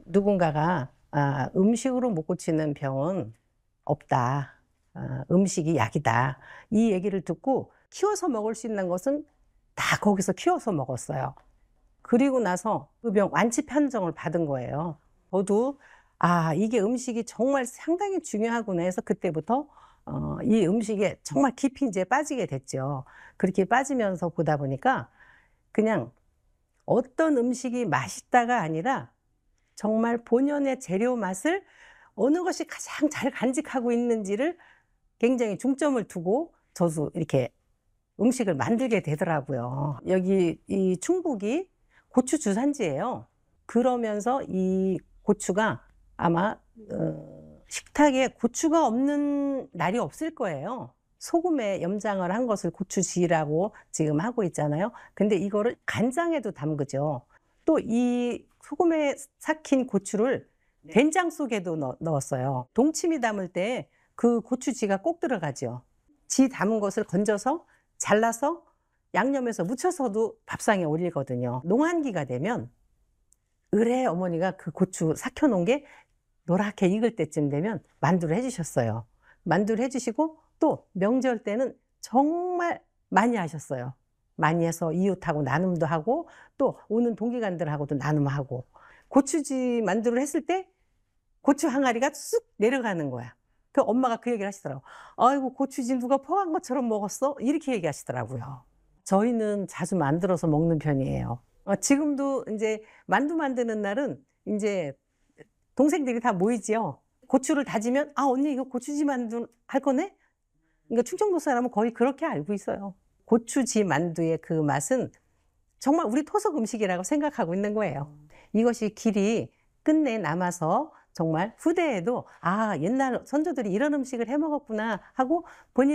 누군가가 음식으로 못 고치는 병은 없다. 음식이 약이다. 이 얘기를 듣고 키워서 먹을 수 있는 것은 다 거기서 키워서 먹었어요. 그리고 나서 그 병 완치 판정을 받은 거예요. 저도 이게 음식이 정말 상당히 중요하구나 해서 그때부터 이 음식에 정말 깊이 이제 빠지게 됐죠. 그렇게 빠지면서 보다 보니까 그냥 어떤 음식이 맛있다가 아니라 정말 본연의 재료 맛을 어느 것이 가장 잘 간직하고 있는지를 굉장히 중점을 두고 저도 이렇게 음식을 만들게 되더라고요. 여기 이 충북이 고추 주산지예요. 그러면서 이 고추가 아마 식탁에 고추가 없는 날이 없을 거예요. 소금에 염장을 한 것을 고추지라고 지금 하고 있잖아요. 근데 이거를 간장에도 담그죠. 또 이 소금에 삭힌 고추를 된장 속에도 넣었어요. 동치미 담을 때 그 고추지가 꼭 들어가죠. 지 담은 것을 건져서 잘라서 양념해서 무쳐서도 밥상에 올리거든요. 농한기가 되면 을에 어머니가 그 고추 삭혀 놓은 게 노랗게 익을 때쯤 되면 만두를 해주셨어요. 만두를 해주시고 또 명절 때는 정말 많이 하셨어요. 많이 해서 이웃하고 나눔도 하고 또 오는 동기간들하고도 나눔하고 고추지 만두를 했을 때 고추 항아리가 쑥 내려가는 거야. 그 엄마가 그 얘기를 하시더라고. 아이고 고추지 누가 퍼간 것처럼 먹었어? 이렇게 얘기하시더라고요. 저희는 자주 만들어서 먹는 편이에요. 지금도 이제 만두 만드는 날은 이제 동생들이 다 모이지요. 고추를 다지면 언니 이거 고추지 만두 할 거네? 그러니까 충청도 사람은 거의 그렇게 알고 있어요. 고추지 만두의 그 맛은 정말 우리 토속 음식이라고 생각하고 있는 거예요. 이것이 길이 끝내 남아서 정말 후대에도 옛날 선조들이 이런 음식을 해 먹었구나 하고 본인